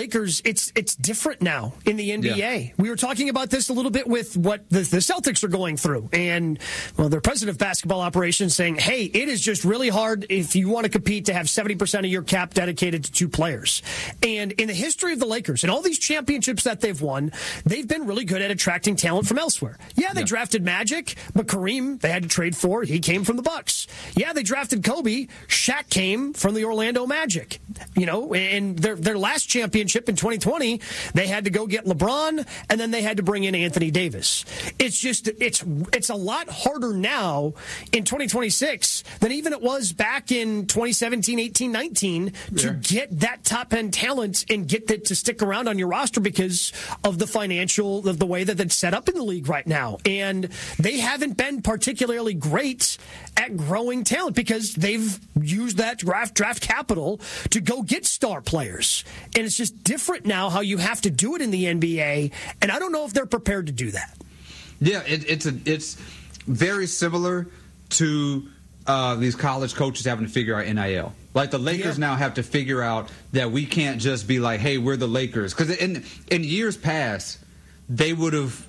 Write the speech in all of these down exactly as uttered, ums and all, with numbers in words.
Lakers, it's it's different now in the N B A. Yeah. We were talking about this a little bit with what the, the Celtics are going through. And, well, their president of basketball operations saying, hey, it is just really hard if you want to compete to have seventy percent of your cap dedicated to two players. And in the history of the Lakers and all these championships that they've won, they've been really good at attracting talent from elsewhere. Yeah, they yeah. drafted Magic, but Kareem they had to trade for. He came from the Bucks. Yeah, they drafted Kobe. Shaq came from the Orlando Magic. You know, and their their last championship in twenty twenty, they had to go get LeBron, and then they had to bring in Anthony Davis. It's just, it's it's a lot harder now in twenty twenty-six than even it was back in twenty seventeen, eighteen, nineteen to yeah. get that top-end talent and get that to stick around on your roster because of the financial, of the way that it's set up in the league right now. And they haven't been particularly great at growing talent because they've used that draft draft capital to go get star players. And it's just different now how you have to do it in the N B A, and I don't know if they're prepared to do that. Yeah, it, it's a, it's very similar to uh, these college coaches having to figure out N I L. Like the Lakers yeah. now have to figure out that we can't just be like, hey, we're the Lakers. Because in, in years past, they would have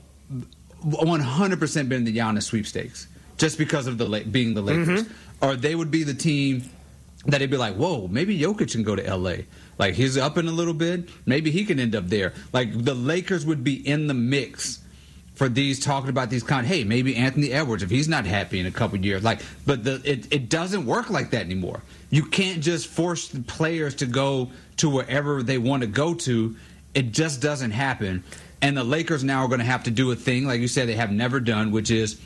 one hundred percent been the Giannis sweepstakes just because of the being the Lakers. Mm-hmm. Or they would be the team that they'd be like, whoa, maybe Jokic can go to L A. Like, he's up in a little bit. Maybe he can end up there. Like, the Lakers would be in the mix for these, talking about these kind of, hey, maybe Anthony Edwards, if he's not happy in a couple years. Like, but the, it, it doesn't work like that anymore. You can't just force the players to go to wherever they want to go to. It just doesn't happen. And the Lakers now are going to have to do a thing, like you said, they have never done, which is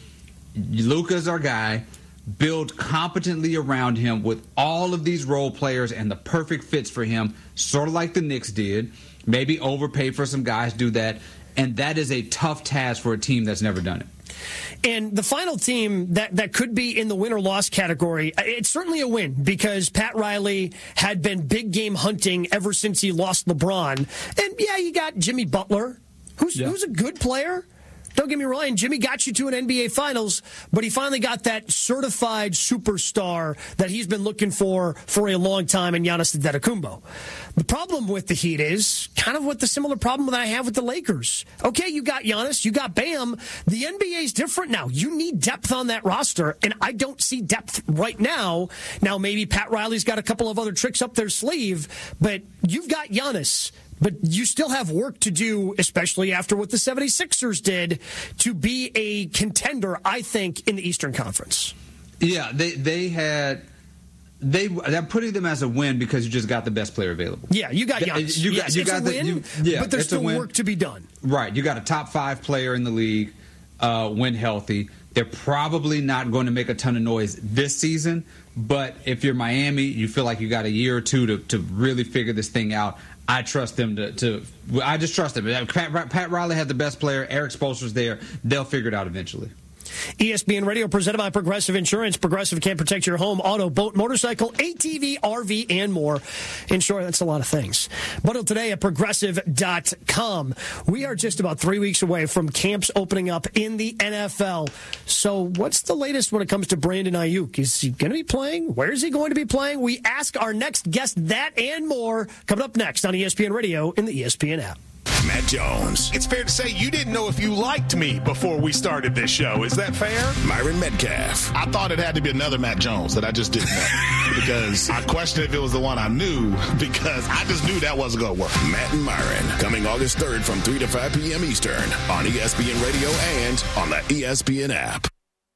Luka's our guy. Build competently around him with all of these role players and the perfect fits for him, sort of like the Knicks did. Maybe overpay for some guys, do that. And that is a tough task for a team that's never done it. And the final team that, that could be in the win or loss category, it's certainly a win because Pat Riley had been big game hunting ever since he lost LeBron. And, yeah, you got Jimmy Butler, who's yeah. who's a good player. Don't get me wrong, Jimmy got you to an N B A Finals, but he finally got that certified superstar that he's been looking for for a long time in Giannis Antetokounmpo. The problem with the Heat is kind of what the similar problem that I have with the Lakers. Okay, you got Giannis, you got Bam. The N B A is different now. You need depth on that roster, and I don't see depth right now. Now, maybe Pat Riley's got a couple of other tricks up their sleeve, but you've got Giannis. But you still have work to do, especially after what the seventy-sixers did, to be a contender, I think, in the Eastern Conference. Yeah, they they had they they're putting them as a win because you just got the best player available. Yeah, you got Giannis. You got, yes, you it's got a the, win, you, yeah, but there's still work to be done. Right, you got a top five player in the league uh, when healthy. They're probably not going to make a ton of noise this season, but if you're Miami, you feel like you got a year or two to, to really figure this thing out. I trust them to, to – I just trust them. Pat, Pat Riley had the best player. Eric Spoelstra's there. They'll figure it out eventually. E S P N Radio presented by Progressive Insurance. Progressive can protect your home, auto, boat, motorcycle, A T V, R V, and more. In short, that's a lot of things. Bundle today at Progressive dot com. We are just about three weeks away from camps opening up in the N F L. So what's the latest when it comes to Brandon Ayuk? Is he going to be playing? Where is he going to be playing? We ask our next guest that and more coming up next on E S P N Radio in the E S P N app. Matt Jones. It's fair to say you didn't know if you liked me before we started this show. Is that fair? Myron Metcalf. I thought it had to be another Matt Jones that I just didn't know because I questioned if it was the one I knew because I just knew that wasn't going to work. Matt and Myron coming August third from three to five p.m. Eastern on E S P N Radio and on the E S P N app.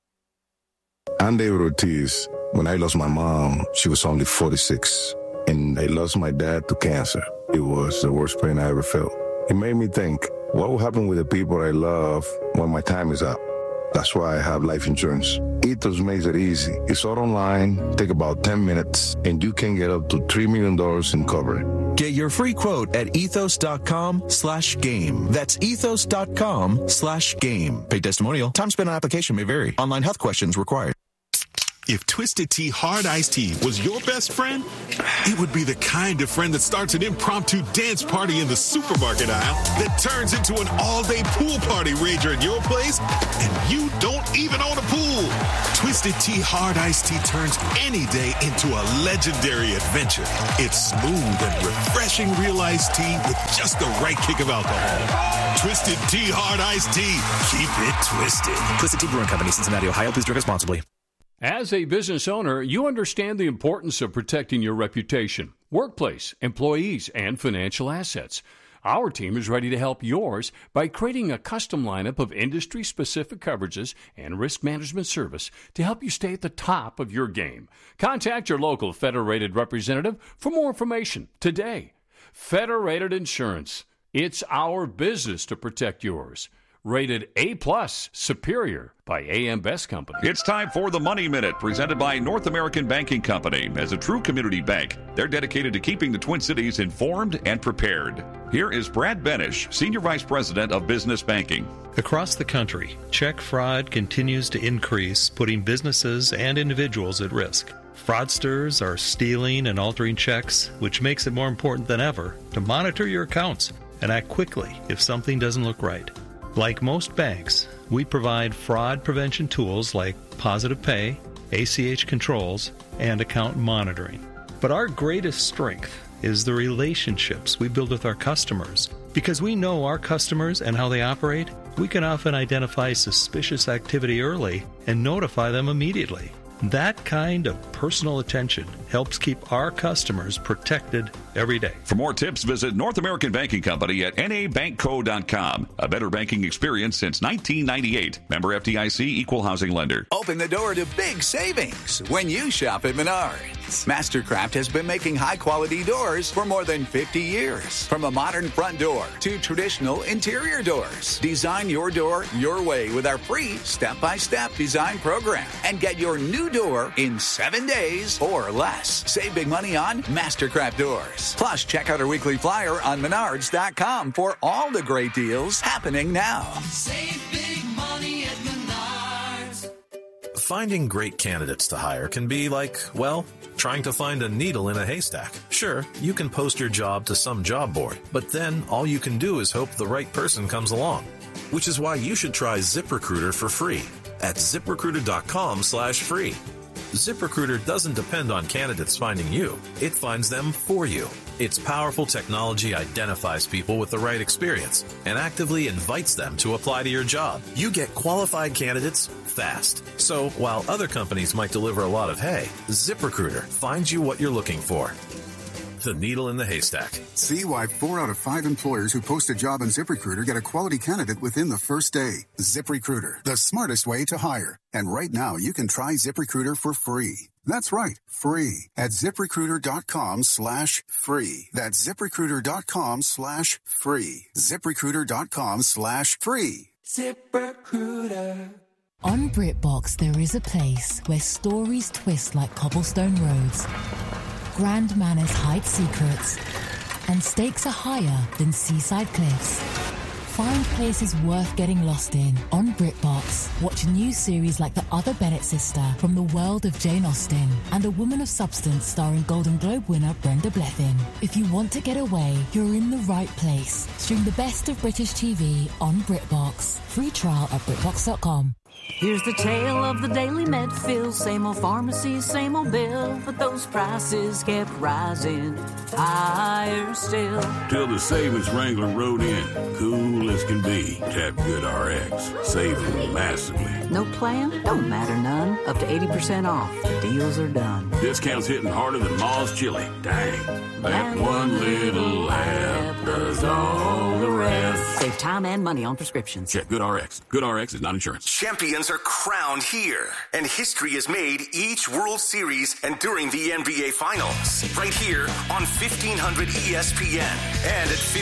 I'm David Ortiz. When I lost my mom, she was only forty-six, and I lost my dad to cancer. It was the worst pain I ever felt. It made me think, what will happen with the people I love when my time is up? That's why I have life insurance. Ethos makes it easy. It's all online, take about ten minutes, and you can get up to three million dollars in coverage. Get your free quote at ethos.com slash game. That's ethos.com slash game. Paid testimonial. Time spent on application may vary. Online health questions required. If Twisted Tea Hard Iced Tea was your best friend, it would be the kind of friend that starts an impromptu dance party in the supermarket aisle that turns into an all-day pool party rager at your place, and you don't even own a pool. Twisted Tea Hard Iced Tea turns any day into a legendary adventure. It's smooth and refreshing real iced tea with just the right kick of alcohol. Twisted Tea Hard Iced Tea. Keep it twisted. Twisted Tea Brewing Company, Cincinnati, Ohio. Please drink responsibly. As a business owner, you understand the importance of protecting your reputation, workplace, employees, and financial assets. Our team is ready to help yours by creating a custom lineup of industry-specific coverages and risk management service to help you stay at the top of your game. Contact your local Federated representative for more information today. Federated Insurance. It's our business to protect yours. Rated A plus, superior by A M Best Company. It's time for the Money Minute, presented by North American Banking Company. As a true community bank, they're dedicated to keeping the Twin Cities informed and prepared. Here is Brad Benish, Senior Vice President of Business Banking. Across the country, check fraud continues to increase, putting businesses and individuals at risk. Fraudsters are stealing and altering checks, which makes it more important than ever to monitor your accounts and act quickly if something doesn't look right. Like most banks, we provide fraud prevention tools like Positive Pay, A C H controls, and account monitoring. But our greatest strength is the relationships we build with our customers. Because we know our customers and how they operate, we can often identify suspicious activity early and notify them immediately. That kind of personal attention helps keep our customers protected every day. For more tips, visit North American Banking Company at N A bank co dot com. A better banking experience since nineteen ninety-eight. Member F D I C, Equal Housing Lender. Open the door to big savings when you shop at Menards. Mastercraft has been making high-quality doors for more than fifty years. From a modern front door to traditional interior doors. Design your door your way with our free step-by-step design program. And get your new door in seven days or less. Save big money on Mastercraft doors. Plus, check out our weekly flyer on menards dot com for all the great deals happening now. Save big money at Menards. Finding great candidates to hire can be like, well, trying to find a needle in a haystack. Sure, you can post your job to some job board, but then all you can do is hope the right person comes along. Which is why you should try ZipRecruiter for free at ZipRecruiter dot com slash free. ZipRecruiter doesn't depend on candidates finding you. It finds them for you. Its powerful technology identifies people with the right experience and actively invites them to apply to your job. You get qualified candidates fast. So while other companies might deliver a lot of hay, ZipRecruiter finds you what you're looking for. The needle in the haystack. See why four out of five employers who post a job on ZipRecruiter get a quality candidate within the first day. ZipRecruiter, the smartest way to hire. And right now, you can try ZipRecruiter for free. That's right, free at ZipRecruiter dot com slash free. That's ZipRecruiter dot com slash free. ZipRecruiter dot com slash free. ZipRecruiter. On BritBox, there is a place where stories twist like cobblestone roads. Grand manners hide secrets, and stakes are higher than seaside cliffs. Find places worth getting lost in on BritBox. Watch new series like The Other Bennett Sister from the world of Jane Austen and A Woman of Substance starring Golden Globe winner Brenda Blethyn. If you want to get away, you're in the right place. Stream the best of British T V on BritBox. Free trial at BritBox dot com. Here's the tale of the daily Medfill. Same old pharmacy, same old bill, but those prices kept rising higher still. Till the savings wrangler rode in, cool as can be. Tap GoodRx, saving massively. No plan? Don't matter none. Up to eighty percent off. The deals are done. Discounts hitting harder than Ma's chili. Dang. That and one little app does all the rest. Save time and money on prescriptions. Check GoodRx. GoodRx is not insurance. Champions are crowned here, and history is made each World Series and during the N B A Finals. Right here on fifteen hundred E S P N and at